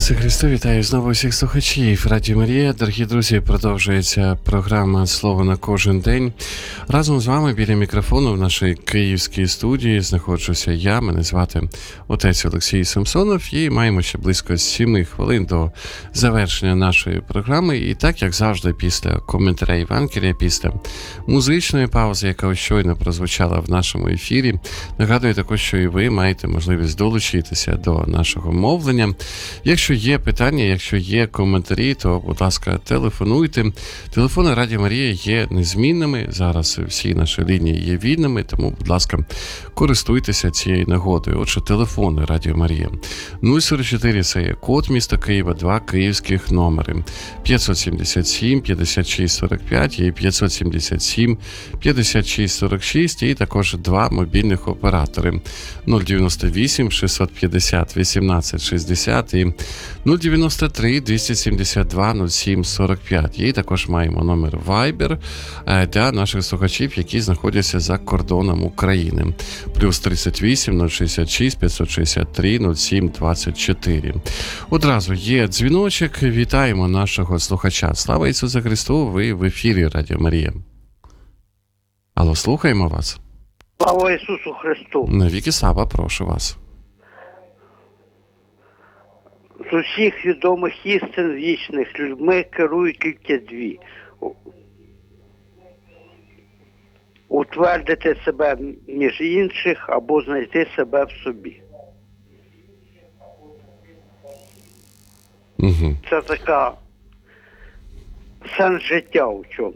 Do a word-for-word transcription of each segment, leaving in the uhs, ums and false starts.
Ісусе Христе, вітаю знову всіх слухачів Радіо Марія. Дорогі друзі, продовжується програма «Слово на кожен день». Разом з вами біля мікрофону в нашій київській студії знаходжуся я, мене звати отець Олексій Самсонов, і маємо ще близько сіми хвилин до завершення нашої програми. І так, як завжди, після коментаря Євангелія, після музичної паузи, яка щойно прозвучала в нашому ефірі, нагадую також, що і ви маєте можливість долучитися до нашого мовлення. Якщо є питання, якщо є коментарі, то, будь ласка, телефонуйте. Телефони Радіо Марія є незмінними. Зараз всі наші лінії є вільними, тому, будь ласка, користуйтеся цією нагодою. Отже, телефони Радіо Марія. нуль сорок чотири – це є код міста Києва, два київських номери. п'ятсот сімдесят сім п'ятдесят шість сорок п'ять і п'ятсот сімдесят сім п'ятдесят шість сорок шість, і також два мобільних оператори. нуль дев'яносто вісім шістсот п'ятдесят вісімнадцять шістдесят і нуль дев'яносто три двісті сімдесят два нуль сім сорок п'ять. І також маємо номер Viber для наших слухачів, які знаходяться за кордоном України. Плюс тридцять вісім нуль шістдесят шість п'ятсот шістдесят три нуль сім двадцять чотири. Одразу є дзвіночок. Вітаємо нашого слухача. Слава Ісусу Христу, ви в ефірі Радіо Марія. Алло, слухаємо вас. Слава Ісусу Христу. Навіки слава, прошу вас. З усіх відомих істин вічних людьми керують тільки дві. Утвердити себе між інших або знайти себе в собі. Угу. Це така сенс життя у чому.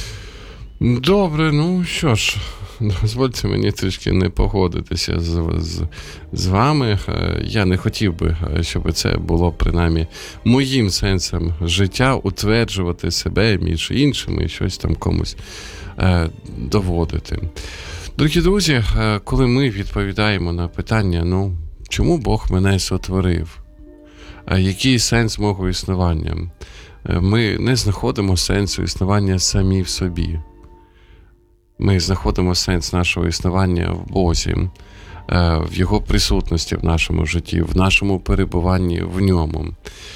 Добре, ну що ж, дозвольте мені трішки не погодитися з, з, з вами. Я не хотів би, щоб це було принаймні моїм сенсом життя, утверджувати себе між іншими і щось там комусь е, доводити. Дорогі друзі, коли ми відповідаємо на питання, ну, чому Бог мене сотворив? Який сенс мого існування? Ми не знаходимо сенсу існування самі в собі. Ми знаходимо сенс нашого існування в Бозі, в Його присутності в нашому житті, в нашому перебуванні в Ньому.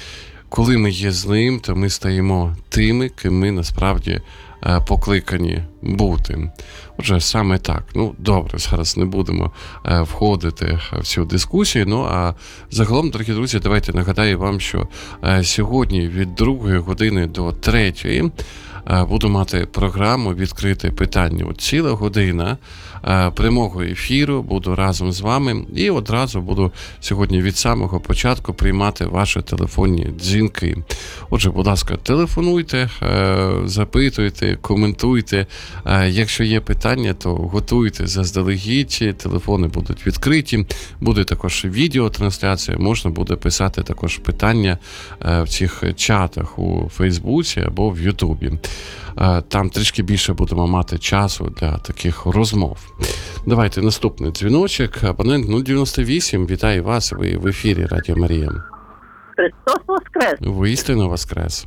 Коли ми є з Ним, то ми стаємо тими, ким ми насправді покликані бути. Отже, саме так. Ну, добре, зараз не будемо входити в цю дискусію. Ну, а загалом, дорогі друзі, давайте нагадаю вам, що сьогодні від другої години до третьої буду мати програму «Відкрите питання». От ціла година прямого ефіру, буду разом з вами і одразу буду сьогодні від самого початку приймати ваші телефонні дзвінки. Отже, будь ласка, телефонуйте, запитуйте, коментуйте. Якщо є питання, то готуйте заздалегідь, телефони будуть відкриті, буде також відеотрансляція, можна буде писати також питання в цих чатах у Фейсбуці або в Ютубі. Там трішки більше будемо мати часу для таких розмов. Давайте наступний дзвіночок. Абонент нуль дев'яносто вісім. Вітаю вас, ви в ефірі Радіо Марія. Христос Воскрес! Воістину Воскрес!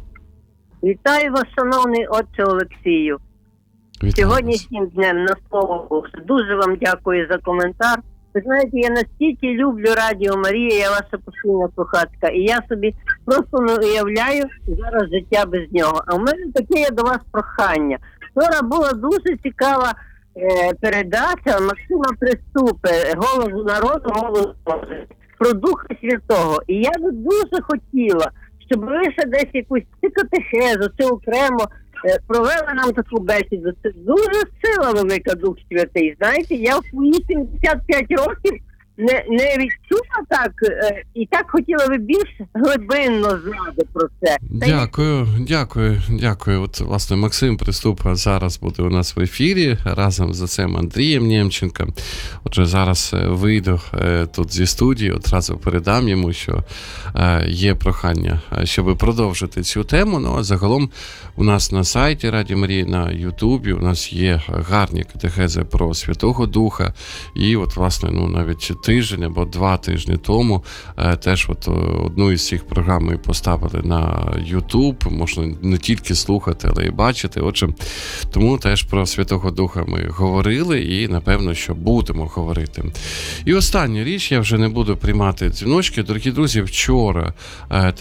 Вітаю вас, шановний отче Олексію. Вітаю Сьогоднішнім вас. Днем на Слово Боже. Дуже вам дякую за коментар. Ви знаєте, я настільки люблю Радіо Марія, я ваша постійна слухачка, і я собі просто не уявляю зараз життя без нього. А в мене таке є до вас прохання. Вчора була дуже цікава е, передача Максима Приступи «Голос народу, голос Божий» про Духа Святого. І я би дуже хотіла, щоб ви ще десь якусь чи катехезу, чи окремо е, провели нам таку бесіду. Це дуже сила велика, Дух Святий. Знаєте, я в свої сімдесят п'ять років не, не відчула так, е, і так хотіла би більш глибинно знати про це. Дякую, дякую, дякую. От, власне, Максим Приступа зараз буде у нас в ефірі, разом з отцем Андрієм Нємченко. Отже, зараз вийду е, тут зі студії, одразу передам йому, що е, є прохання, щоб продовжити цю тему. Ну, а загалом у нас на сайті Радіо Марії, на Ютубі, у нас є гарні катехези про Святого Духа. І от, власне, ну, навіть тиждень або два тижні тому е, теж от одну із цих програм ми поставили на YouTube, можна не тільки слухати, але й бачити. Отже, тому теж про Святого Духа ми говорили і, напевно, що будемо говорити. І остання річ, я вже не буду приймати дзвіночки. Дорогі друзі, вчора